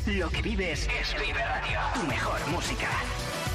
Lo que vives es Vive Radio. Tu mejor música.